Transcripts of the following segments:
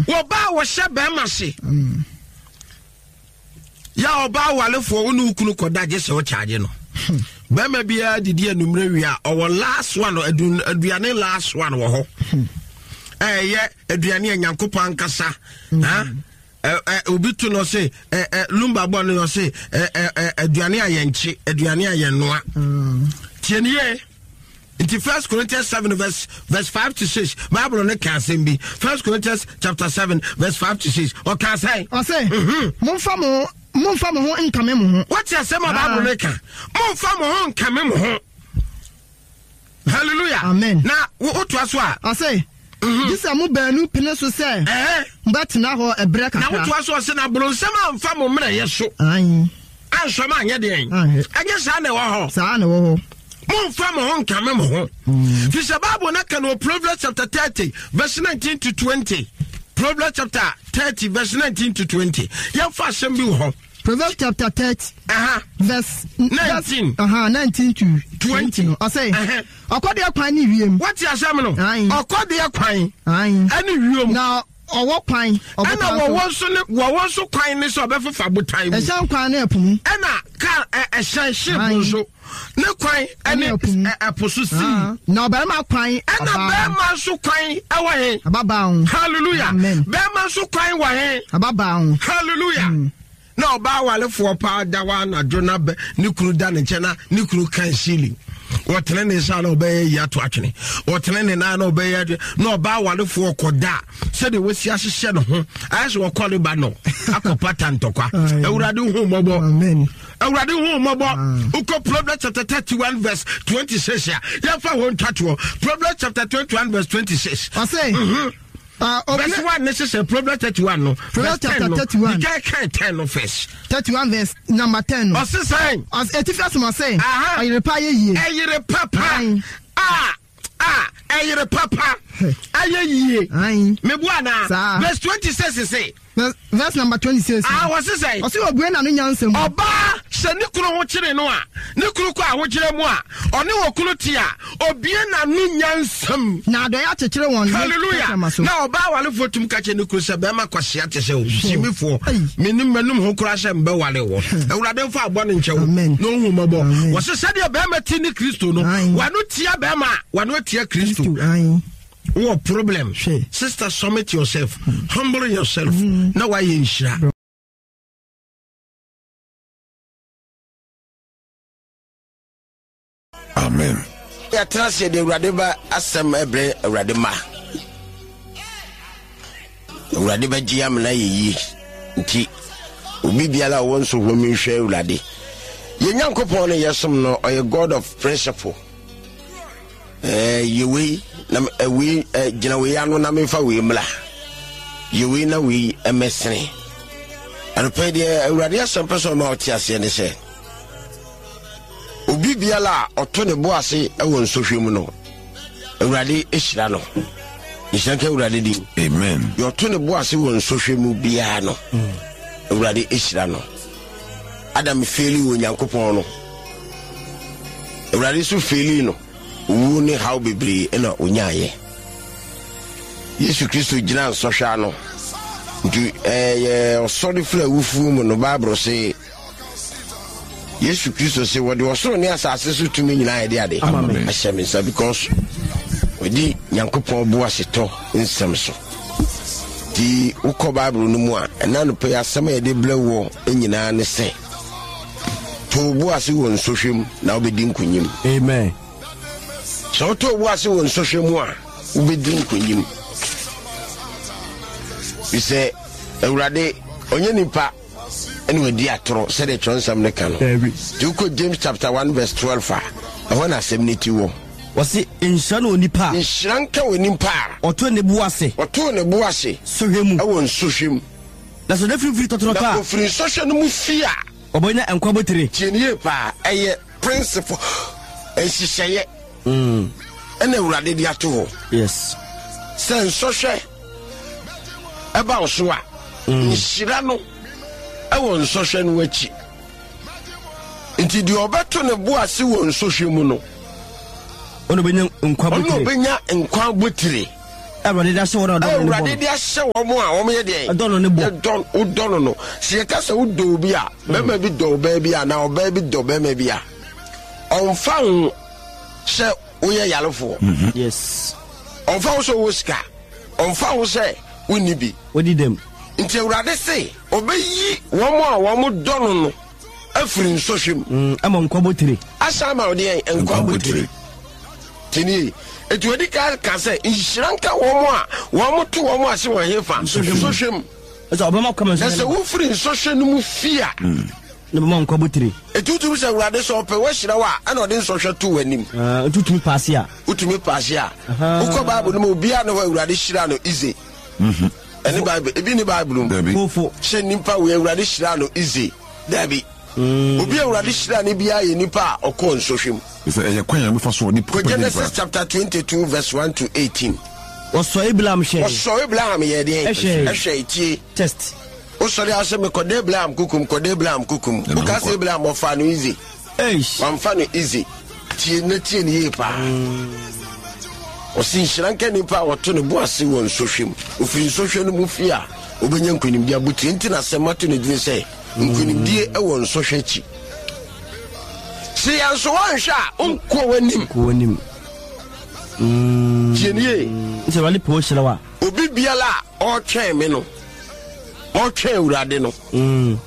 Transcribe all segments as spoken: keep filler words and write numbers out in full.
wo ba wo hye be ma hye ya oba walefo wonu kunu koda je se wo charge no be ma bia didi anumre wi a owo last one aduane last one wo ho eh ye aduane anyankopon ankasa ha eh obi to no say eh lumba bo no say eh aduane ayenchi aduane ayenoa tieniye in First Corinthians seven verse verse five to six, Bible on the can be First Corinthians chapter seven verse five to six. Or can say? I say, mon famo, mon famo in Camemo. What's your summer Bible maker? Mon famo in Camemo. Hallelujah. Amen. Now, what was what? I say, this is a mobile penis say, eh, but now a break. Now, what was was in a blue summer famo, yes, so I am Shaman Yading. I guess I know. Sano. Mon femme on camemo. This is Bible na can Proverbs chapter thirty, verse nineteen to twenty. Proverbs chapter thirty, verse nineteen to twenty. Yan fashion be ho. Proverbs chapter thirty, uh-huh. verse nineteen. Uh-huh, nineteen to twenty. I say, according to Quine Wiem. What's your salmon? According to Quine. Any room now. Or what pine? And I was so kindness of every fabric time. And some quine apple. And I can't a shy ship also. No quine, and a pussy. No, Bama quine, and a Bama so quine away. About bound. Hallelujah. Bama so quine way. About bound. Hallelujah. No, Bawale for power, Dawana, Jonab, Nukuru Dan and Chena, Nukuru can shilling. What Lenny San obey ya to actually. What Lenny Nan obey no bow one for Koda. Said it was Yashi Shed home. As we call it Bano. Ako Patan Toka. I would do home mobile. Amen. I would do home mobile. Uko Proverbs chapter thirty-one verse twenty-six. Yafa won't touch you. Proverbs chapter twenty-one verse twenty-six. I say. Uh, verse one necessary. Proverbs thirty-one no. Proverbs chapter thirty-one. You can't ten no first. thirty-one verse number ten. What's the saying? As eighty-first must say. Aha. I repay ye. I repay. Ah. Ah. I repay. Aye ye. Aye. Me buana. Verse twenty-six is say. Verse number twenty-six. Ah, what's it say? Osi obuen anu nyansem. Oba se ni kunu ho kire no a. Ni kunu ko a ho kire mu a. Oni wo kunu ti a. Obien anu nyansem. Na do ya kire won. Hallelujah. Na oba wale fotum ka kire ni kunu se be ma kwase ate se o. Simifo. Menim menum ho kura se mbe wale wo. Ewurade mfa agbo ne nchewo. No hu mabo. Wo se se de be ma ti ni Kristo no. Wanu tia be ma. Wanu tia Kristo. Aye. What problem? She. Sister, submit yourself. Mm. Humble yourself. Mm. Now why you share? Amen. Ya trust the Radeba asem ebre Radema. Radeba jiam na yi nti obi biala won so homi hwe Urade. Ye nyankopon ne yesom no oye God of principle. Eh yewe na we gina we anu na mefa we mla yewe na we emesene anpe de Urade asem person ma otiase ne se obi biala oto ne bo ase e won sohwem no Urade ehira no ishanka Urade di amen yo to ne bo ase won sohwem bia no Urade ehira no Adam feli wo nyankopon no Urade so feli no wo ne how bebre na onyaye Yesu Kristo gina nsɔhwa no nti eh osori fra wufu mu no Bible say Yesu Kristo say what the osoro ne asase so tumi nyina ide ade ahyɛmisa because odi nyankopɔn bo aseto nsɛm so di ukɔ Bible no mu a ɛna no pe asɛm yɛ de blewo nyina ne sɛ to bo ase wɔ nsɔhwem na obedi nkunyim amen. So to was on social media, we drink with him. We say, Urade, Onyenipa, and we diatro, said a transam necano. You could James chapter one, verse twelve. I want to seventy-two. Was it in Shano Nipa? In Shranka Nimpa, or to Nebuase, or to Nebuase, so him, I won't sush him. That's a different free to free social mufia, or Bona and Quabatri, Genepa, a principle, and she say. Mm. And then Urade diato. Yes. Sen social. About Swa. Shirano. I want social wechi. Into the Obato ne boasi won social muno. Ono benya nkwabutire. Ono benya nkwabutire. Awurade da hye wona don. Awurade da hye wo mo a wo me de. Don ne bo. Don wo don no. Se ka se wo do bi a, be ma bi do ba bi a na oba bi do be ma bi a. On fan se wo ye yalefo. Yes. On fan so wo ska. On fan wo se wo ni bi. Wo di dem. Nti Awurade se obeyi wo mo a wo mo don no. Afiri nsohwem. Mm, ama nkobotire. Asa ma odi en nkobotire. Tini etu odi ka ka se inhyiranka wo mo a wo mo to wo mo ase wo hefa nsohwem. Esa obama kama so. Esa wo firi nsohwe no mu fia. Ne bama nkobotire. Etu tu se Awurade so pe wo hyira wa ana odi nsohwe to wanim. Ah, tutumi paase a. Utumi paase a. Uko Bible no mu bia no Awurade hyira no ize. Mhm. Eni Bible, ebi ni Bible mu. Fofo. Hye nimpa wo Awurade hyira no ize. Dabi. Obi Awurade hyira ne bia ye nipa a okọ nsohwem. Genesis chapter twenty-two verse one to eighteen. Oso Abraham she. Oso Abraham ye de. Ehwe tie. Test. Oso ya se me kode Abraham kukum kode Abraham kukum. Uka se Abraham ofa no easy. Eish. Wan fa no easy. Tie na tie ne ye pa. Osi nhyiranka nipa oto ne bo ase won nsohwem. Ofiri nsohwe no mu fi a obenya nkonim dia buti nti na se mato ne din se nkonim die e won nsohwe chi. Si yanso wansha unko wanim ko wanim mm jenie nse wale po hyira wa obi biala o twen me no o twen Awurade no mm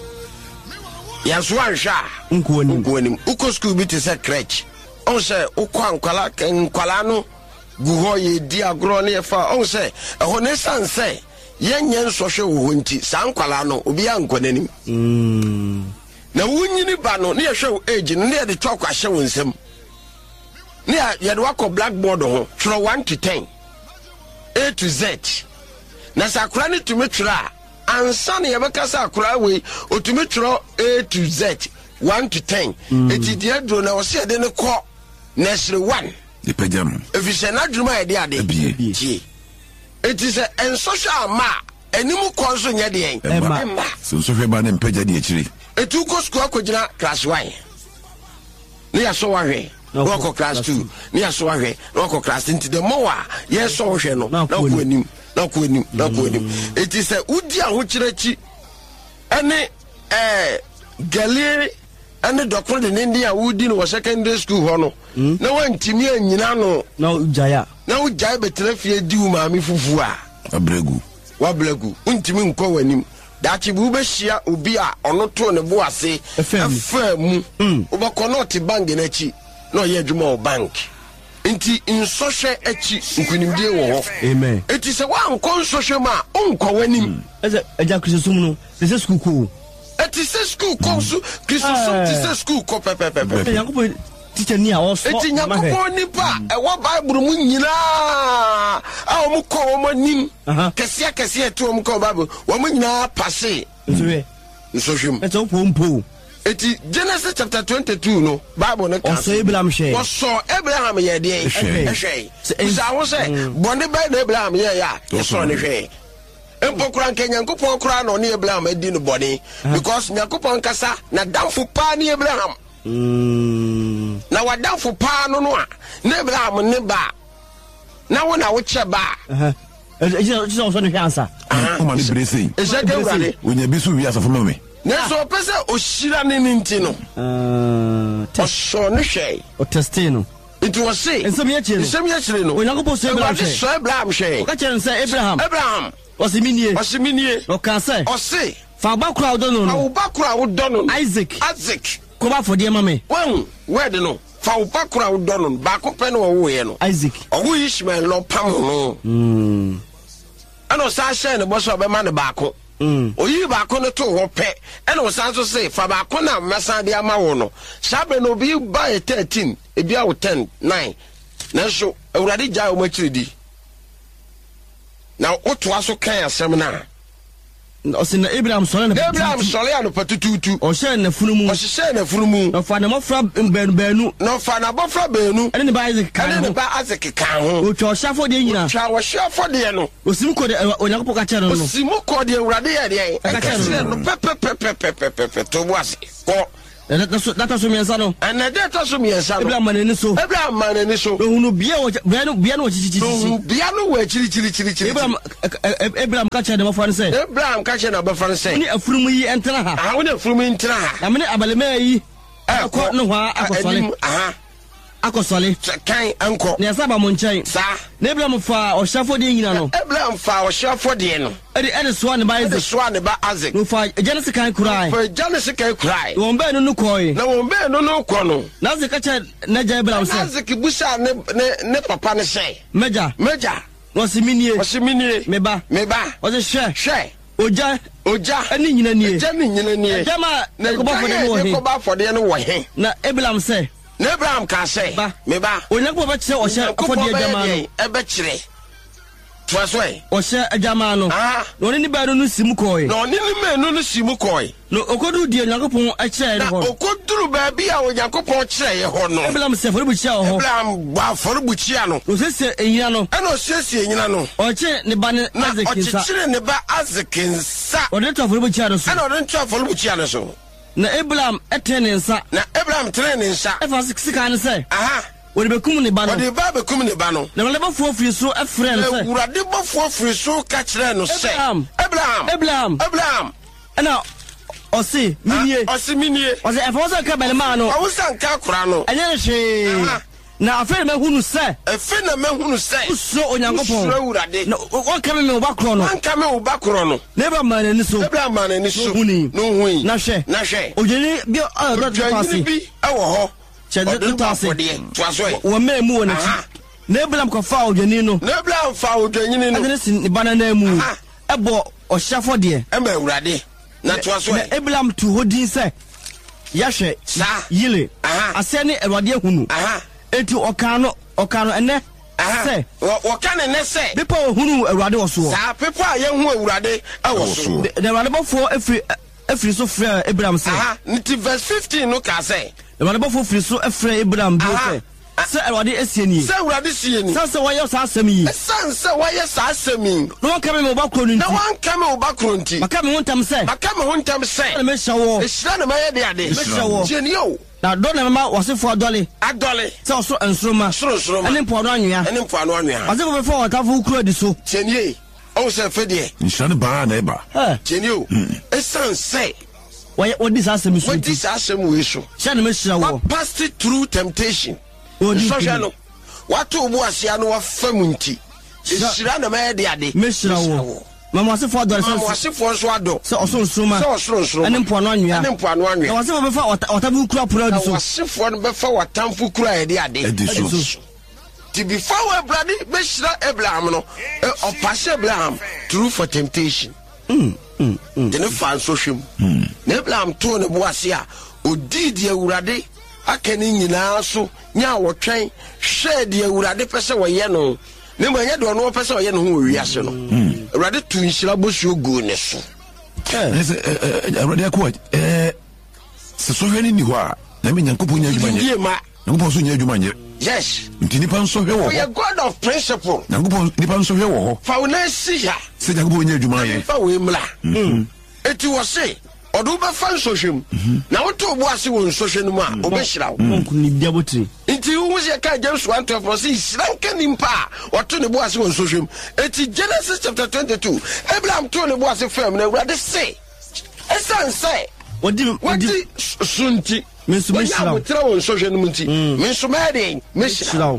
yanso wansha unko wanim unko wanim uko school bi te se crèche on se ukwa ankwala nkwala no gu ho ye di agro ne fa on se ho ne sanse yenye nsohwe wo nti sa ankwala no obi ankonanim mm na wunyini ba no ne yehwe age no ne ye de twakwa hye wonsem ne ye de wakọ blackboard ho tro one to ten A to Z na sakura ne tumi twra ansa ne ye beka sakura we otumi twro A to Z one to ten eti de adro na wo se de ne kọ nursery one e pejam efise na dwuma ye de ade tie eti se en social ma enimu kọ so nye de en emma so so fe ba ne peja de akiri etu ko school akojina class one ne ya so wahwe no ko class two ne ya so wahwe no ko class into the more ye so wahwe no na ko anim na ko anim na ko anim eti se udi ahokyereki ene eh galie ene dokoro de ne a wudi no secondary school ho no na wantimi anyina no na ujaya na ujaya betre fie di u maami fufu a abregu wa bregu untimi nko wanim dachi bu be hia obi a ono to ne bo ase afam obako no te bank na chi no ye adwuma o bank nti nsohwe achi nkunimdie wo ho amen eti se wa nko nsohwe ma onko wanim eze eja krisosum no se school ko eti se school ko su krisosum ti se school ko pepepepe yankopo teacher ni a oso eti yankopo nipa e wo bible mu nyina a o mu ko o manim kese kese to o mu ko bible wo mu nyina passe nsowe nsohwem eto pompo eti Genesis chapter twenty-two no bible no ka so Abraham she so Abraham ye de ehwe sa wo se bonde ba na Abraham ye ya so ne hwe empokura nke Nyankopon kura no ne Abraham adi no bone because Nyankopon kasa na damfo pa ne Abraham mm na wadamfo pa no no a ne Abraham ne ba na wo na wo che ba eh eh je so ne hwansa o ma ni brese e je ke wale wonya bisu wi asafo mame na so pese o shira ne ninti no eh o so ne hwe o testino it was say ensem ye chire ensem ye chire no Onyankopon so Abraham hwe so Abraham hwe o ka chere nse Abraham Abraham osiminie osiminie o kan se o se fa bakura odo no fa bakura odo no Isaac Isaac ko ba fo de mame wen word no fa bakura odo no ba ko pe no wo ye no Isaac owo Ishmael lo pam no mm ana sa share ne boso be ma ne ba ko mm oyi ba ko no to ho pe ana sa so say fa ba ko na masa de ama wo no sabe no bi ba thirteen e bi a wo ten nine na so Awurade ja o ma kiridi na oto aso kan asem na o se na Abraham so na Abraham so le anu patututu o share na funumu o share na funumu no fa na mofra benu benu no fa na bofra benu ene ne ba Isaac kan ene ne ba Isaac kan ho o twa shafo de nyina twa wo shafo de no o sim ko de Onyankopon ka chere no o sim ko de Awurade ye de ka chere no pepepepepepepe to boase ko data so miensa no ene data so miensa no Abraham manani so Abraham manani so ohunu bia wo bia no bia no chichichi bia no wo chiri chiri chiri chiri Abraham Abraham ka che de mo fan say Abraham ka che na ba fan say ni afurum yi entena ha ah wo na afurum entena ha na me abalema yi akọ no hwa akosole aha akosole kan anko ne asaba mo nchen sa na Abraham fa o shafo de nyina no Abraham fa o shafo de no e de so ne ba Isaac de so ne ba Isaac no fa Genesis kan kurai fa Genesis kan kurai won ba no no koi na won ba no no ko no na ze ka che na ja Abraham say Isaac busa ne ne papa ne say meja meja no se minie o se minie me ba me ba o se hwe hwe oja oja ani nyina nie oja ni nyina nie jama na ko ba fo de wo he ko ba fo de no wo he na Abraham say na Abraham ka say me ba onyanko ba kire o hye afodi ajama no e be kire twasoi o hye ajama no no ni ba no no sim koi no ni ni me no no sim koi no okodu die Nyankopon a kire ne ho na okoduru ba bia o Nyankopon kire ye ho no Abraham se fori bu chia ho Abraham ba fori bu chia no o se se enyina no e no se se enyina no o kire ne ba ne Isaac nsa o kire ne ba Isaac nsa o de to fori bu chia no so e no de to fori bu chia no so na Abraham etene nsa na Abraham tene ne nsa e fa sika ne se aha o de bekum ne ba no o de ba bekum ne ba no na le ba fo firi so e frɛ no se urade ba fo firi so ka kire no se Abraham Abraham Abraham Abraham na o se minie o se minie o se e fa so ka bele ma no o sa nka kura no enye hwe na afere me hunu se efe na me hunu se so Onyankopon so urade na o ka me me ba kro no an ka me ba kro no na Abraham man ni so Abraham man ni so huni no hui na hwe na hwe ojeni bi o do to pasi bi e wo ho che do to pasi to so wo me mu wona chi na Abraham ko fa ojeni no na Abraham fa ojeni no adene sin banana mu e bo o hyafo de e ma urade na to so na Abraham tu hodin se yahwe sa yile ase ne Awurade hunu aha eti okano okano ene se wo ka ne ne se bipa ohunu Awurade wo so sa pepo a ye hu Awurade e wo so de Awurade bofo efri efri so frɛ Abraham se aha nti verse fifteen no ka se Awurade bofo frɛ so efrɛ Abraham bi se se Awurade esie ni se Awurade sie ni se se wo ye sa asɛm yi se se wo ye sa asɛm yi no wan ka me mo ba kro no na nti wan ka me wo ba kro nti maka me hontam se maka me hontam se na me hya wo ehira na maye de ade hya wo tieni o na do na mama wasefo adole adole se so ensroma soro soro ene mpo no anwea ene mpo ano anwea wasefo be fo watafo kuro di so tieni e o se fe de nshane ba na eba eh tieni o esan se wo wo di sa asɛm so what is asɛm we so hya na me hya wo passed through temptation o di so hya no what obu asia no wa fam nti ehira na maye de ade me hya wo mama wasefo adole mama wasefo so ado se oso nsroma se osoro nsoro ene mpo no anwea ene mpo ano anwea na wasefo be fa watafo kuro pura di so wasefo no be fa watamfo kura ye de ade edi so ti before Abraham be hira Abraham no o pass Abraham through for temptation mm mm de ne fa nso hwem na Abraham to ne bo ase a odi di Awurade aka ni nyina so nya wotwen hwe di Awurade pese wo ye no ne mo nya do no pese wo ye no ho wi ase no Awurade tu nhira bosuo go ne so eh eh Awurade akwa eh se so hwe ni ho a na me Nyankopon nya adwuma nye Nyankopon so nya adwuma nye yes nti nipa nso hwe wo we are God of principle Nyankopon nipa nso hwe wo ho fa una si ha se Nyankopon nya adwuma ye fa we mla eti wo se odu be fa nso hwem na wo to bo ase wo nso hwe no mu a obehira wo monku ni bia botri nti wo se ka James one twelve for say shrank nimpa wo to ne bo ase wo nso hwem eti Genesis chapter twenty-two Abraham to ne bo ase fam na Awurade say esan say odi odi sunti mensu meshira wo tra wo nso hwe no mu nti mensu ma de meshira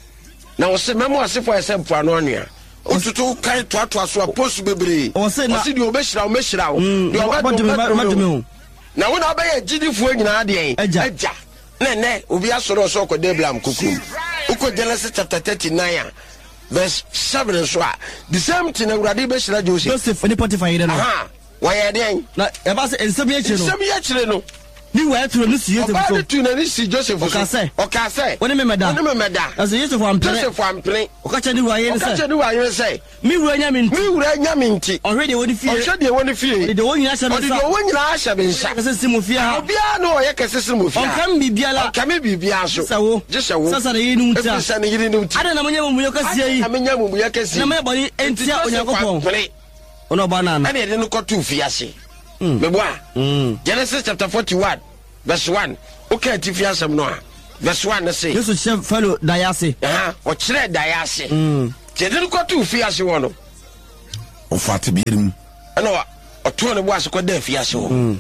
na wo se memo ase fo ese mpo ano anua otutu kai to ato aso aposu bebre o se na di obeshira o meshira o di obadum na wo na abaye gidifuo nyina de eja na ne obi asoro so ko Abraham kukum uko Genesis chapter thirty-nine verse seven so a the same thing Awurade beshira Joseph Joseph ni Potiphar yire no aha wa ye den na e ba se ensem ye chire no ensem ye chire no ni wa eturo ni si Joseph so ba tu na ni si Joseph so o ka se o ka se woni me meda woni me meda as Joseph am pere Joseph am pere o ka che ni wa ye ni se o ka che ni wa ye ni se mi wura nya mi nti mi wura nya mi nti o hwe de woni fie o hwe de woni fie de woni nya sha o de woni nya sha be nsa ka se simu fie ha obi a no ye ka se simu fie o kam bibia la o kam bibia so sawo jesawo sasa de yinu ntia e sa ne yiri ntia ada na mo nya mo yo ka sie yi na me nya mo yo ka sie na me boni entia Onyankopon ono ba na na na de no ko tu fie ase me boa Genesis chapter forty-one verse one okay ti fi asem no a verse one say yesu chef fellow dayase aha o kire dayase mm jedin ko tu fi ase wo no o fati birim ana o to ne bo ase ko da fi ase wo mm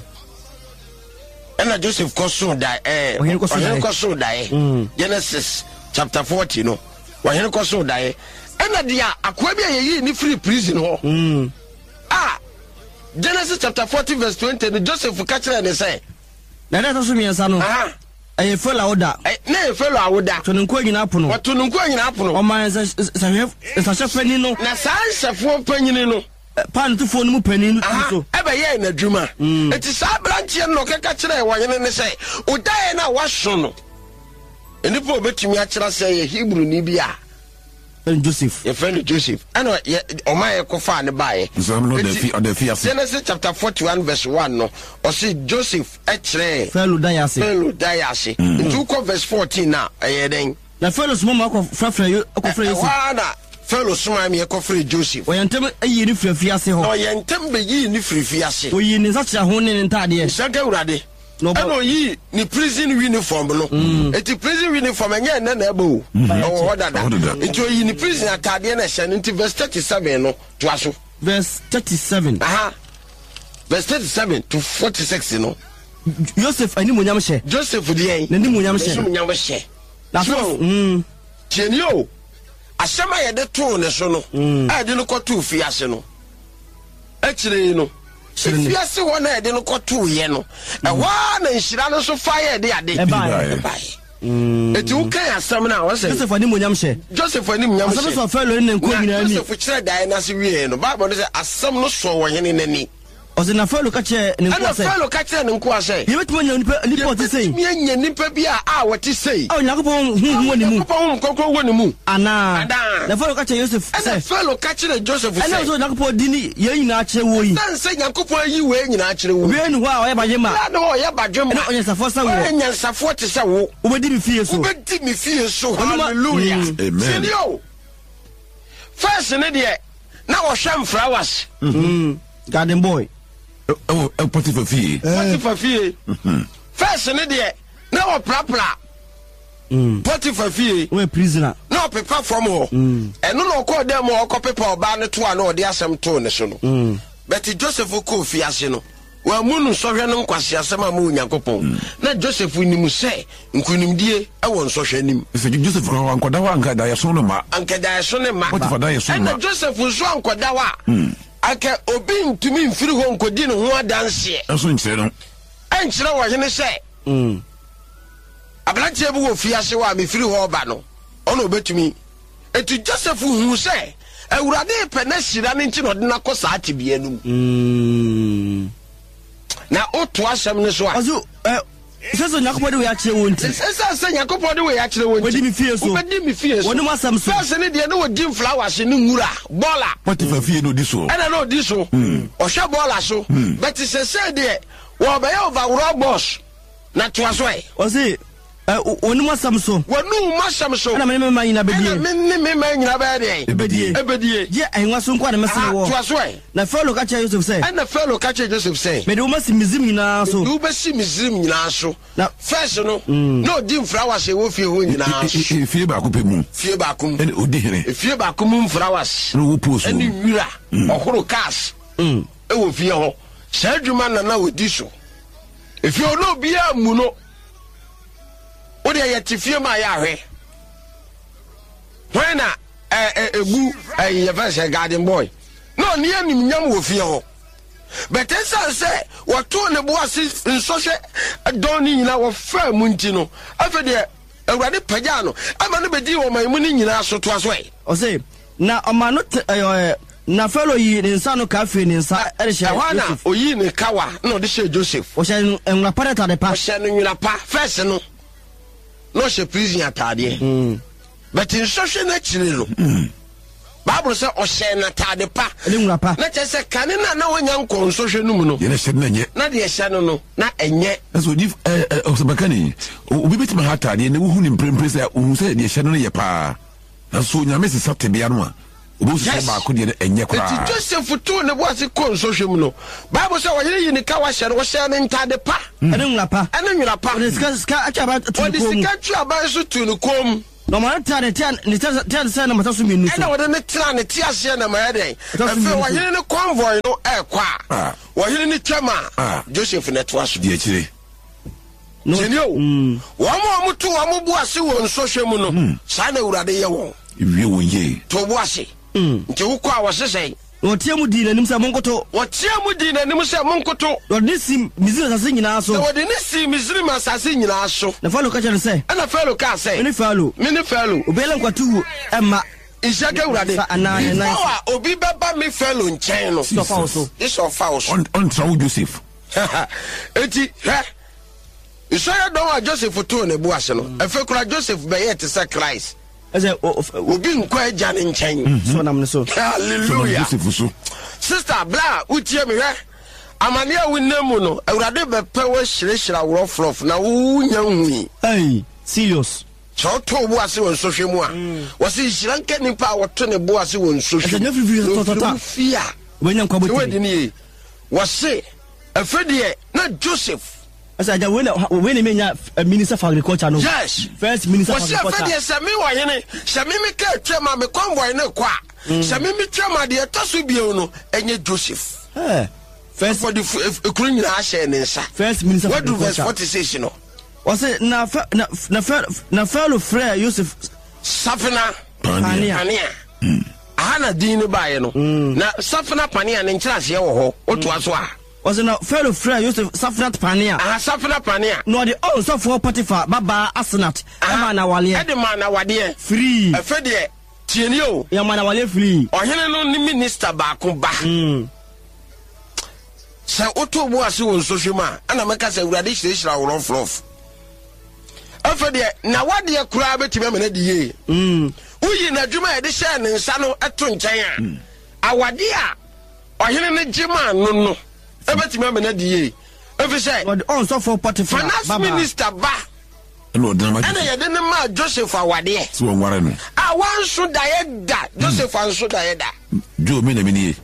ana Joseph ko so da eh o hin ko so da eh Genesis chapter forty no wa hin ko so da eh ana dia akwa bi ayi ni free prison ho mm ah Genesis chapter forty verse twenty the Joseph catcher and say na na so miensa no aha eh fellow oda na fellow awoda to nko nyina apono wato nko nyina apono o man sa sa sa chef pani no na sa chefo panyini no pan to phone mu pani no so e be ye na dwuma enti sa branche no keka kire wo yene ne say odae na waso no enipo obetumi a kira say Hebrew ni bia Joseph your friend Joseph ano o man ko fa ne bae Genesis chapter forty-one verse one no o say Joseph e kire fellow dayase fellow dayase into ko verse fourteen na e den na fellow small ko frafra yo ko frafra yo na fellow small me ko frafra Joseph o yentem ayi ni frafia ho o yentem be yi ni frafia se o yi ni sacha ho ne ntade saka urade no no yi ni prison uniform no eti prison uniform enye na na ebo o hodada eti yi ni prison atade na hye nti verse thirty-seven no to aso verse thirty-seven aha verse thirty-seven to forty-six no Joseph ani munyam hye Joseph de na ni munyam hye munyam hye na so mm chenio asema ye de to ne so no a de no kotu fi ase no akire no fiase ho na ede no kotu ye no e wa na nhira no so fire de ade e bai mm eti u kan asam na wo say Joseph ani munyam hye Joseph ani munyam hye asam so fellow ne nko nyina ni Joseph kire dai na se wie no Bible say asam no so wo hene nani o se na fellow ka kire ne nko say ana fellow ka kire ne nko ase ye betu nya nipa nipa ti say ye nya nipa bi a a wati say o nyakopon hu hu ni mu nyakopon kokko woni mu ana na fellow ka kire Joseph say ana fellow ka kire Joseph say ana so nyakopon di ni ye nyina kire wo yi na se nyakopon yi we nyina kire wo we ni ho a o ye bajema na o ye bajema na o nya safo sa wo o nya safo te sa wo o be di mi fie so o be di mi fie so hallelujah amen yo first ne de na wo hwam flowers mm garden boy oh e Potiphar fie Potiphar fie first ne de na wo prapra mm Potiphar fie we prisoner na o pepa from ho eno no ko dem o ko pepa oba ne to a na o de asem to ne so no mm but Joseph ko fie ase no wa munu sohwe no nkwase asem a mu Nyankopon na Joseph nimu se nkunimdie e won sohwe nim se Joseph ko ankoda wa anka da yeso no ma anka da yeso ne ma Potiphar da yeso no ma na Joseph so ankoda wa aka obi ntumi mfiri ho nkodi ne ho adanse eso nkyere no ankyere wo hene se mm abranche bu wo fiase wa me firi ho ba no ono obetumi etu Joseph hu se awurade pe na hira ne nti no de na kosa atibia num mm na oto asem ne so a azu eh seso Nyakopon de we akire won ti sesa se Nyakopon de we akire won ti wodi mi fie so wodi mi fie so woni masam so se ne de na wodi flowers ne ngura bola Potiphar fie no di so ana no di so o hwe bola so but se se de wo be over boss na to aso e o se woni masam so wonu masam so ana me me manyina bedie ana me me manyina bedie ebedie ebedie je enwa so nkwa na mesem wo to aso e na fellow ka kire Joseph say ana fellow ka kire Joseph say me de wo masi mizim nyina so du be si mizim nyina so na first no no di flowers e wo fie ho nyina so fie ba ko pe mu fie ba ko ene odi hene fie ba ko mu flowers no wo poso ene wira ohoro cars mm e wo fie ho sa dwuma na na wodi so e fie no bia mu no o de ye tifie ma ya hwe when na eh egu eh ye verse garden boy no ni anim nyam wo fie ho but esa say what to ne boase nsohwe don ni nyina wo fa mu nti no afa de awurade pagya no ama no bedi wo man mu ni nyina so to aso e o say na oma no na fellow yi ne nsa no ka fe ne nsa e hye Joseph oyi ne kawa na o de hye Joseph o hye enwa pareta de pa o hye no nwura pa first no no hye prison atade mm but in social na chire no mm Bible say o hye na atade pa ne nwura pa na che se kane na na wonya nkon social no mu no ye na hye na nye na de hye no no na enye eso di eh o se bakani obi betima ha atade ne wo hu ni mprempre say o hu say de hye no ye pa na so nyame se satebia no a obo se ba ko de enye kra eti Joseph to ne bo ase ko nsohwem no Bible say oyire yi ne ka wa hye no wo hye ne ntade pa ene nwura pa ene nwura pa o de ska ska acha ba tu ko o de ska tu aba so tu no kom no man ta de ten ne ta ta se na mata so menu so ene wo de ne tra ne ti ase na ma yeden afi oyire ne convoy no e kwa oyire ne twama Joseph ne to aso di akire no jenio wo mo mo to wo mo bu ase wo nsohwem no sa na urade ye wo iwie wo ye to bu ase nti wo kwa wo sesei wotie mu di nanim se monkoto wotie mu di nanim se monkoto wode sim mizira sase nyina so wode ne sim mizira sase nyina so na falo ka chere se ana falo ka se ni falo mini falo obele nkwatu emma Ishake urade ana na obi baba mi falo nchen no so fa so iso fa so on on trawo Joseph eti he Isaiah don wa Joseph to ne bu ase no efe kura Joseph be yet say Christ eze obi nkwa eja ne nchen so nam ne so hallelujah Joseph so sister bla utie me hwe amane a wonam no awurade be pe wo hyirehira woro flof na wo nya hui hey serious so to bu ase won so hwemu a wo se hyira nka nipa wo to ne bu ase won so hwemu eze nya free to to ta fia we nya nkwa boti we di ni wo se afedie na Joseph asa ja we na we na menya minister for agriculture no yes first minister for agriculture agriculture wo se afedie se mi wo yene se mi mi ka twema me convoy ne kwa se mi mi twema de toso bio no enye Joseph eh first for the ekuru nyina share ne nsa first minister what do verse forty-six no was it na na na na fellow Frere Joseph Safina Pania Pania ana din ba ye no na Safina Pania ne nkyerase ye wo ho oto aso a was it na fellow Frere Joseph Safina Pania ah Safina Pania no the on so for Potiphar baba Asenat ema na wale e de ma na wade free afa de tieni o ya ma na wale free ohene no ni minister ba ko ba mm sa oto bu ase won so hwema ana meka sa urade hyirehira woro flof afa de na wade kura betime me na de ye mm uyi na dwuma e de hye ne nsa no eto nkyɛn a awade a ohene ne gima no no e betime me na de ye efi say on so for Potiphar finance minister ba no drama ana ye de ne ma Joseph awade so nware no a wan so da ye da Joseph an so da ye da jo me na me ni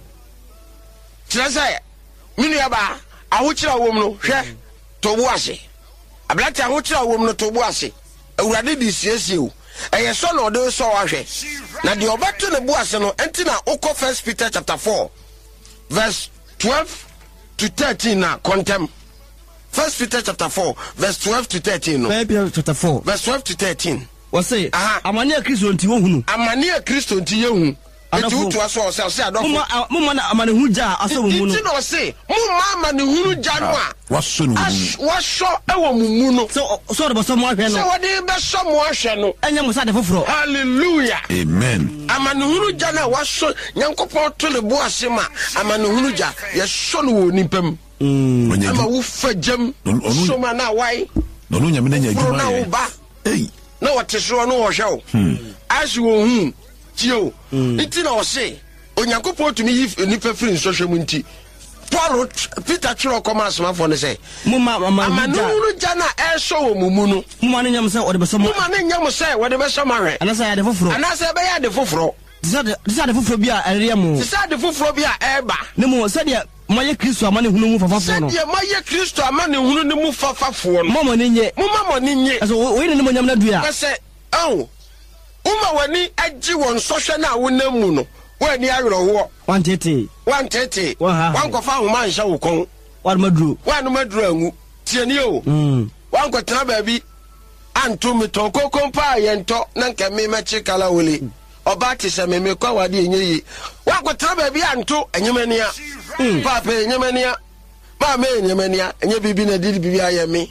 tira say minu ya ba ahokyira wom no hwɛ to bu ase ablati ahokyira wom no to bu ase awurade di siesie o eye so no de so wahwɛ na de obato ne bu ase no enti na okɔ First Peter chapter four verse twelve to thirteen na contem First Peter chapter four verse twelve to thirteen no First Peter chapter four verse twelve to thirteen was say amane Kristo nti wo hunu amane Kristo nti ye hu eti utu aso o se adofo mumma mumma na amane hu ja aso wo mu no eti no se mumma amane hu ja no a waso no waso e wo mumu no so so de boso mo ahwe no so wode be so mo ahwe no enya mo sa de foforo hallelujah amen amane hu ja na waso nyankopon to le bo ase ma amane hu ja ye so no wo nipam mm ama wo fagem so ma na wai no no nyame na nya adwuma na wo ba ei na wote so no wo hwe wo as wo hu tio iti na o se onyankopon tumi yi nipa firi nsohwe mu nti Paul Peter Chiro koma asoma for ne say mumma amanu ja na e so wo mumu no mumma ne nyam say wo de be so mo mumma ne nyam say wo de be so mahwe anasa ya de foforo anasa be ya de foforo disa de foforo bi a ere mo disa de foforo bi a eba ne mo se de moye Kristo amane hunu mu fafafo no se de moye Kristo amane hunu ne mu fafafo no mama ne nye mumma mo ne nye aso wo ne mo nyam na dua se oh uma wani aji won sohwe na wonam mu no wani ayrowo one thirty one thirty wan ko fa homa nhya wo kon wan maduro wan maduro angu tieni o mm wan ko tena ba bi anto mi to kokon pa yento na nka me machi kala wole oba ti se me me kwa wade enye yi wan ko tena ba bi anto enyemania papa enyemania ma me enyemania enye bibi na didi bibi ayemi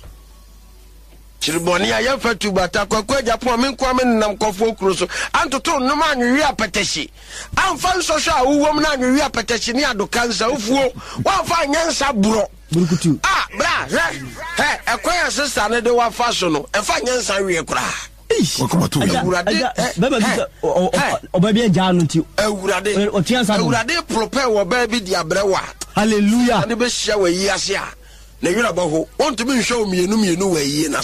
chiriboni ya fatu bata kwa kwa japo me kwa me nam kofo kruso antoto no ma anwi apeteshi amfa nso sha awuwom na anwi apeteshi ni adokansa ufuo wa fa nyansa buro burukutu ah bra he ekwa sister ne de wa fa so no e fa nyansa wie kura wakoma to awurade baba bi oba bi agya no nti awurade otiansa no awurade prepare wo ba bi di abrewa hallelujah ade be hia wa yi ase a na yura ba ho ontumi nhwe o mienu mienu wa yi na se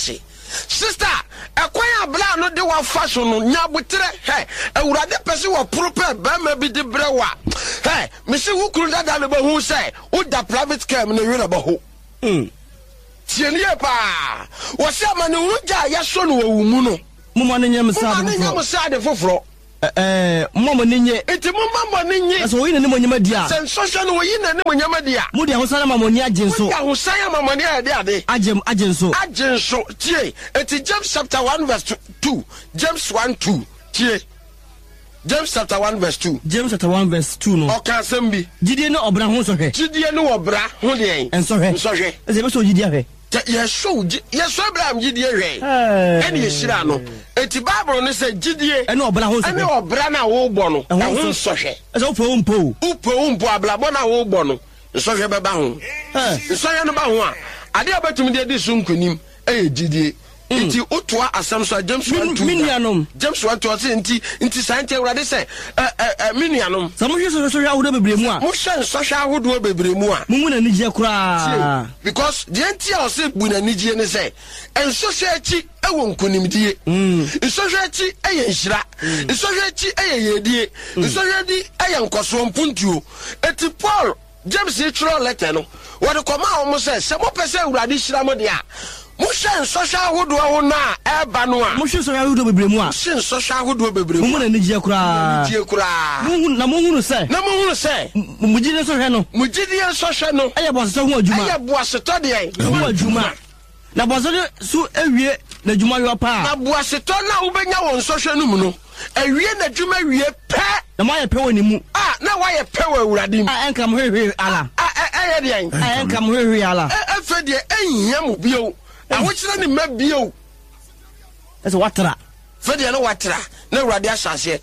sister ekwaya bla no de wa fashion no nya butere he ewurade pese wo proper ba ma bi de brewa he me se wo kuru dada le ba hu say wo da private car me no ba ho mm tienie pa wo se ma ne wuja ya so no wo mu no mo ma ne nyam sa de foforo mo sa de foforo eh mo mo ne nye enti mo ma mo ne nye so wo yin ne mo nyama dia sen social no wo yin ne mo nyama dia mo dia ho sana ma mo ni agenso mo dia ho sana ma mo ni ade ade agem agenso agenso tie enti James chapter one verse two James one two tie James chapter one verse two James chapter one verse two no o kan sembi gidie no obra ho so hwe gidie no obra ho de en so hwe so hwe e se be so gidie hwe yes so yes so Abraham gidie hwe ene yeshira no eti Bible no say gidie ene obra ho so ene obra na wo gbo no ho so hwe e so po mpo upo umpo ablabo na wo gbo no so hwe beba ho so hwe no ba ho a ade abatum de di so nkonim e gidie enti otoa asam so James one two minianom James one two say enti enti sante urade say eh eh minianom samo hwe so so hwe awodo bebremu a mo hwe so hwe awodo bebremu a mo mu na nije kura because the enti a say bu na nije ne say enso hwe achi ewo nkonimdie enso hwe achi eye nhira enso hwe achi eye yedie enso hwe di eye nkoso mpuntuo eti Paul James e tro letter no wo de koma o mo say se mo pese urade hira mo de a Mushin social hood na eba no a mushin social hood bebremu a mushin social hood bebremu mu na nije kura nije kura na mo hunu se na mo hunu se mujide so hwe no mujide so hwe no eye bo so ho adwuma eye bo aseto de ai ho adwuma na bo so su ewie na adwuma yo pa na bo aseto na wo benya won so hwe no mu no ewie na adwuma wie pe na ma ye pe woni mu ah na wa ye pe wa urade mu ah enka mo hwe ala ah eye de ai ah enka mo hwe ala e fe de ehia mu bio na wochira ni mabio ese watra fede no watra na urade asase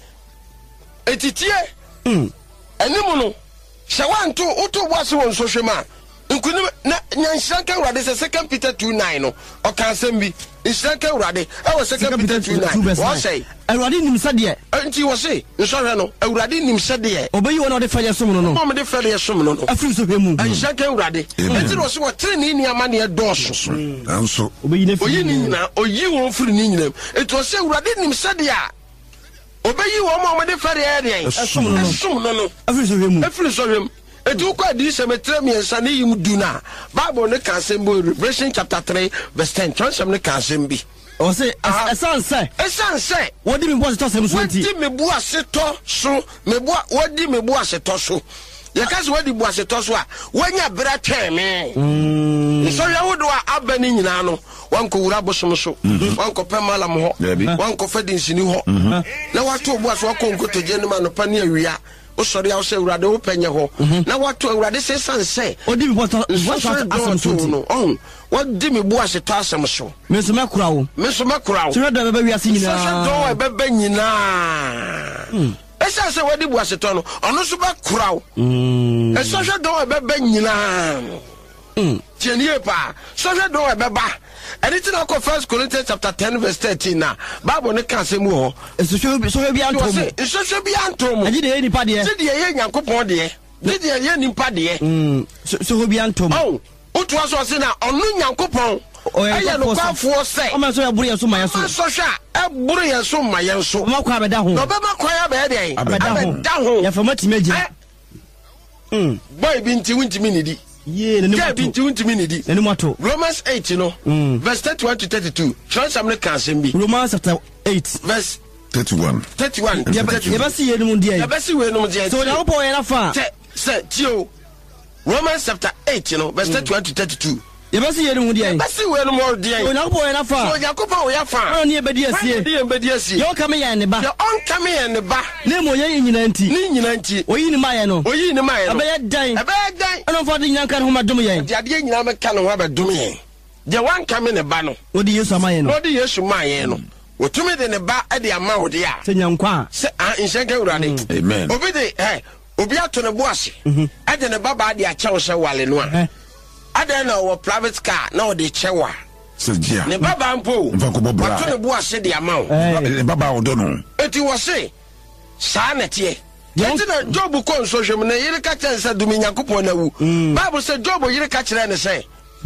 etitie mm enimu no hye wanto uto boase won so hwema nkuni na nyanhyanka urade se second Peter two nine no o kan sembi nyanhyanka urade e wo second Peter two nine wo say urade nim sade enti wo say nso hwe no urade nim sade obeyi wona de fere som no no mo de fere som no no afri so hwemu nyanhyanka urade enti wo so wo tre ni ni ama ne doso anso obeyi ne oyi ni nyina oyi won firi ni nyina enti wo say urade nim sade a obeyi wo mo de fere e de som no no som no no afri so hwemu afri so hwemu etu kwa di semetre mi ensane yim duna Bible ne kan sembo Revelation chapter three verse ten transam ne kan sembi o say esan say esan say wodi me bo aseto sem so enti wodi me bo aseto so me bo wodi me bo aseto so ye ka se wodi bo aseto so a wanya bra tweme mm so ya wodo a abani nyina no wanko wura bosom so wanko pemala mo ho wanko fadinsini ho na wato bo aso wanko nkotoje ne ma no pa ne awia o sori a o se urade o penye ho na wato urade se sanse odi mi boto boto asem so ti on wodi mi bu ase to asem so me so makura wo me so makura wo so da baba wi ase nyina so do e baba nyina esa se wodi bu ase to no ono so bakura wo mm esa so do e baba nyina mm tienie pa so so do e baba anything like First Corinthians chapter ten verse thirteen na Bible ne kan se mu ho so so so bi antom so so bi antom aji de nipa de se de ye Nyankopon de de de ye nipa de mm so so bi antom oh otu aso se na onu Nyankopon aye no kwafo se o ma so ya buru ye so ma ye so so hwa e buru ye so ma ye so o ma kwa abeda ho no be ma kwa ya be de abeda ho ya fama ti meja mm boy bi nti wunti mi nidi ye ne ne binti untimi ne di ne mato Romans eight no mm. verse thirty-one to thirty-two transam ne kan sembi Romans chapter eight verse thirty-one thirty-one ye ba si ye no mu dia ye ba si we no mu dia so na po ye na fa se tio Romans chapter eight no verse thirty-one to thirty-two ye ba si ye no mu dia ye ba si we no mu dia so na po ye na fa so Yakoba wo ya fa oni e be dia sie ye be dia sie ye o ka me ya ne ba ye on ka me ya ne ba ne mo ye nyina nti ni nyina nti oyi ni ma ye no oyi ni ma ye no abe ye dan abe ye dan ono fa de nyanka ho ma dum ye de ade nyina me ka no ho abedum ye de wan ka me ne ba no odi Yesu ama ye no odi Yesu ma ye no wotumi de ne ba e de ama wo de a se nyankwa se a nhyɛnka urade amen obi de eh obi ato ne boase e de ne baba de a kyɛw sɛ wale no a ada na wo private car na wo de kyɛwa sejia ne baba mpo wato ne boase de ama wo ne baba wo do no eti wo se saa na tie yɛnti na Job ko nso hwem na yire ka kyɛn sɛ dumi Nyankopɔn na wu Bible sɛ Job yire ka kyerɛ ne sɛ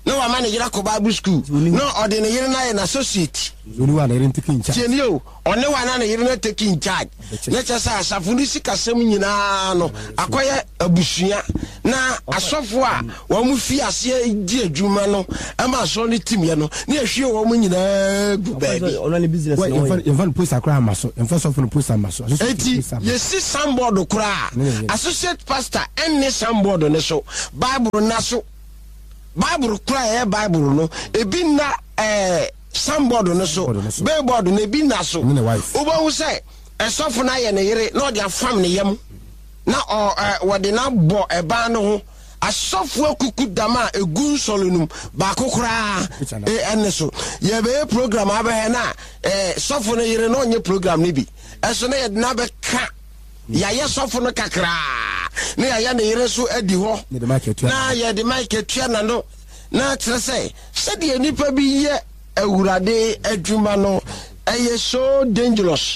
no wa man yira ko Bible school no ode ne yire na ye na associate zoni wa na yire taking charge tienio one wa na yire na taking charge na chasa asafo ni sikasem nyina no akoye abusua na asofo a wo mu fi ase di adwuma no ama so ne team ye no na ehwie wo mu nyina gu baabi only business no way even post akra maso en first of all post maso eti ye si samboard kura associate pastor en ne samboard ne so Bible na so Bible kura e Bible no ebi na eh samboard no so billboard no ebi na so obo hu say esofo na ye ne yire na odi afam ne yam na o wode na bo eba no ho asofo akuku dama egun solunum ba kokora e enne so ye be program abe na eh sofo no yire no nye program ni bi eso na ye na be ka ya ye sofo no kakra na ya ya ne yire so adi ho na ye de mic etua na no na trese se de nipa bi ye awurade adwuma no eye so dangerous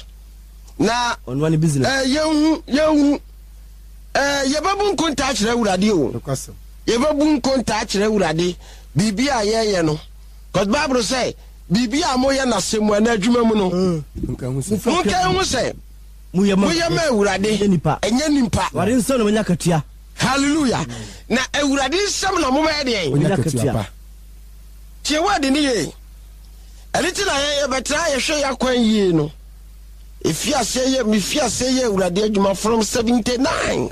na on one business eh yehu yehu eh yebabu nkonta akire awurade o yebabu nkonta akire awurade bibia ye ye no cause Bible say bibia moye na semu na adwuma mu no nka hu say moye ma awurade enye nipa ware nso no nya katua hallelujah na awurade nsam na mo ba de nya katua tie wade ni ye eliti na ye betra ye hwe yakwan yi no efiase ye mi fiase ye awurade adwuma from seventy-nine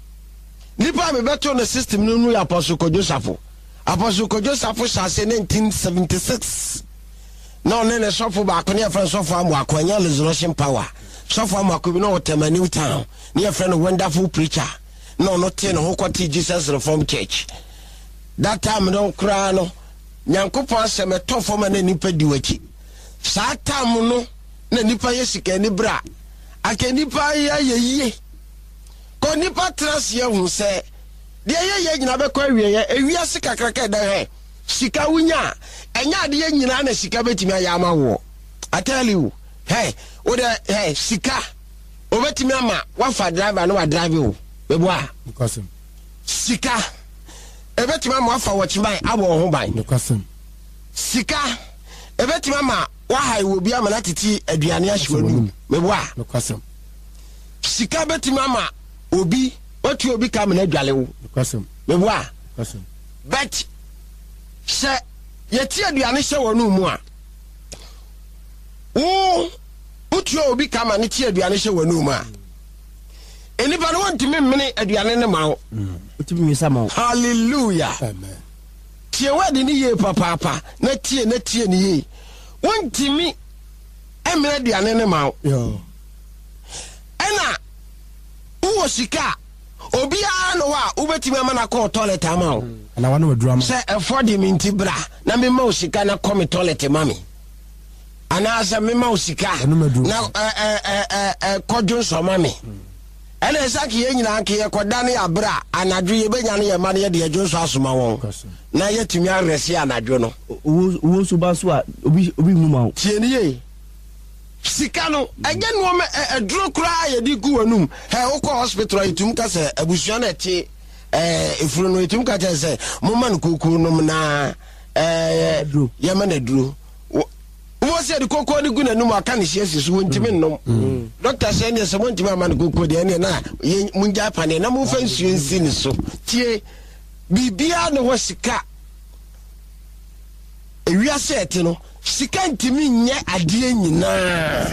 nipa me beto no system no nu Apostle Joseph Apostle Joseph shase nineteen seventy-six no ne ne sofo ba ko ne friend sofo amu akwanya resurrection power sofo amu akobi no Tema New Town ne friend wonderful preacher no no ten ho kwati Jesus Reformed Church that time no kra no nyankopon asem etofo ma na nipa diwachi sa time no na nipa yesika ni bra aka nipa ya yeye ko nipa trans ye hu se de ye ye nyina be ko awie ye ewia sika kraka da he sika wunya enya de ye nyina na sika betimi aya ma wo I tell you hey o de hey sika o betimi ama wa fa driver no wa drive o bebo a because sika e betimi ama wa fa wo chiban abo ho ban because sika e betimi ama wa hai wo bia mana titi aduane ahwanu bebo a because sika betimi ama obi otu obi ka mana adwale wo because bebo a because but se yeti aduane hye wonu mu a wo otu obi ka mana ti aduane hye wonu mu a enipa no wontimi mmene aduane ne ma wo otimi mi sama hallelujah amen tie wadi ni ye papa papa na tie na tie ni ye wontimi emene aduane ne ma wo yo ena wo sika obi a no wa ubetimi ama na ko toilet ama wo na wana wadrama se afford me ntibra na me ma sika na come toilet mami ana asa me ma sika na eh eh eh kodun so mami ene esaki ye nyina nke ye koda ne abra anadwo ye benya ne ye ma ne ye de adwo so asoma won na ye tumi aresi anadwo no wo so ba so a obi obi mu ma tie ne ye sika no ege no me eduro kura ye di gu wanum he wo ko hospital itum ka se abusua na ti eh efuru no itum ka se mo man kokuru no na eh ye ma na duro wo se de kokoro ni gu na num aka ne hiesie so wontimi nnom doctor say ne se wontimi ama ne kokoro de ne na mun ja pane na mun fa nsuo nsi ne so tie bibia no wo sika ewia set no sika ntimi nye ade nyina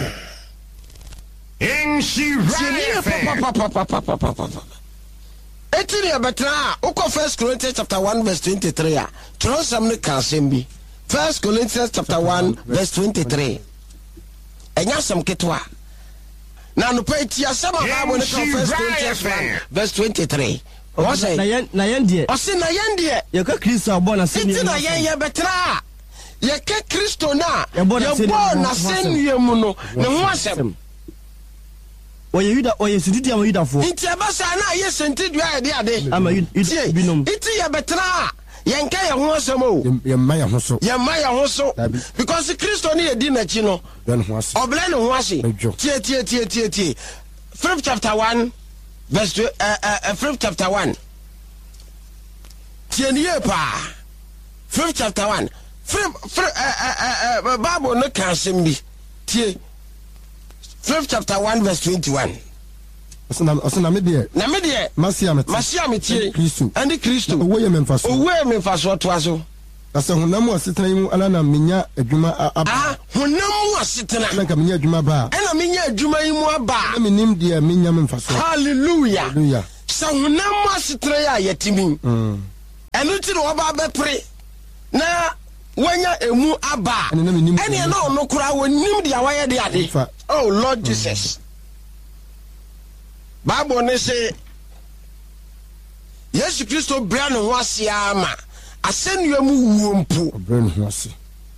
Inshi Rafa. Etiri abetra uko First Corinthians chapter one verse twenty-three a tro sam ne ka sembi First Corinthians chapter one verse twenty-three enya sam ketwa na no pa ti asam ha mo ne First Corinthians one verse twenty-three o say na yen na yen de o say na yen de ye ka Kristo abo na se ni na yen ye betra ye ka Kristo na ye bo na se ni mu no ne ho asem oye yuda oye sididi am yuda fo nti abasa na ye senti dua ye de ade ama yuda binom iti ye betra ye nka ye ho asem o ye ma ye ho so ye ma ye ho so because Kristo ni ye di na chi no ben ho ase obele ne ho ase tie tie tie tie tie Philip chapter one verse two, uh, uh, Philip chapter one tie ni ye pa fifth chapter one free free uh, uh, uh, Bible no can be tie fifth chapter one verse twenty-one. Osana osana me de na me de masia me masia me tie Kristo and Kristo owo ye memfa so owo ye memfa so to aso asa honam asetena yimu ala na menya adwuma aba ah honam asetena na ka menya adwuma ba na menya adwuma yimu aba na menim de menya memfa so hallelujah hallelujah sa honam asetena ya yetimi mm enu ti no ba be pre na wanya emu aba ene na ono kura wonim de awaye de ade oh Lord Jesus. Bible ne say Yesu Kristo bra no ho ase ama asenua mu wuo mpo bra no ho ase.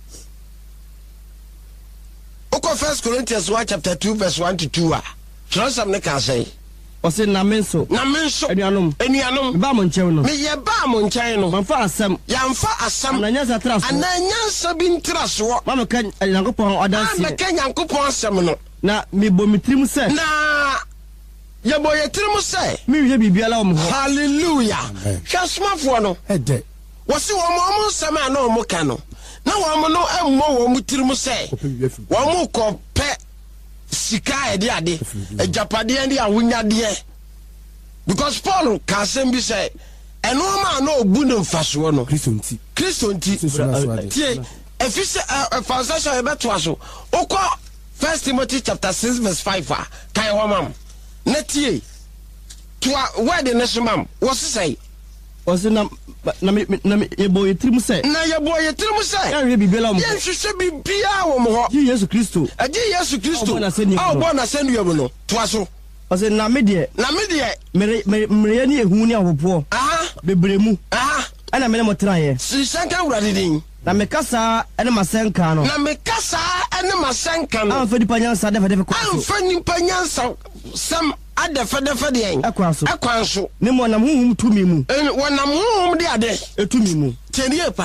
Oko First Corinthians one chapter two verse one to two a Tronsam ne ka say o se na menso na menso enuanom enuanom ba mo nkyɛw no me ye ba mo nkyɛn no mamfa asɛm yamfa asɛm ananya traso ananya sabi ntraso ma me ka Nyankopɔn ɔdanse ma me ka Nyankopɔn asɛm no na me bo mitrim sɛ na ye bo ye tirim sɛ me hwɛ bibiala wo mo hallelujah hwɛ somafo no ede wo se wo mo nsɛm a na wo mo ka no na wo mo no emmɔ wo mo tirim sɛ wo mo kɔ pɛ sika ede ade ejapade ande awunyade because Paul ka asɛm bi sɛ eno ma na obu ne mfaso no Kristo nti Kristo nti tie efise efasasha ebeto aso okɔ First Timothy chapter six verse five a kai ho mam na tie to word ne so mam wo se o se na na na yebo yetrim sɛ na yebo yetrim sɛ ya hwɛ bibiala wo mo ya hwehwɛ bibia wo mo ho ji Yesu Kristo aji Yesu Kristo a bo na senu mu no to aso o se na me de na me de mere mere ni ehu ni ahopo aha bebremu aha ana me mo traye si sanka wurade din na me kasa ene masenka no na me kasa ene masenka no amfa nipa nyansa defa defa kwa amfa nipa nyansa sam adefa defa de en akwa so akwa so ne mo nam huhum tumi mu en wonam huhum de ade etumi mu tenie pa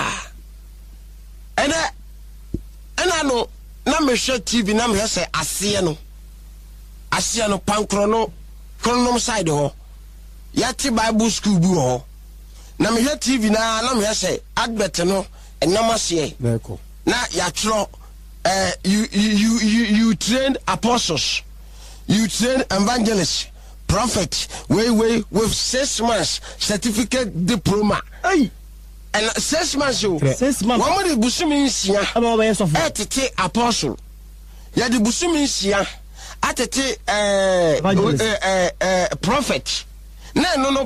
ene ena no na me hwɛ T V na me hwɛ sɛ ase no ase no pankro no kronom side ho yati Bible school bu ho na me hwɛ T V na na me hwɛ sɛ advert no enam ase na ya tro eh you you you you trained apostles, you trained evangelists, prophets, way way with six months certificate diploma. Hey, and six months you six months one more busumi nsia aba ba yeso etete apostle ya de busumi nsia atete eh eh eh prophet na no no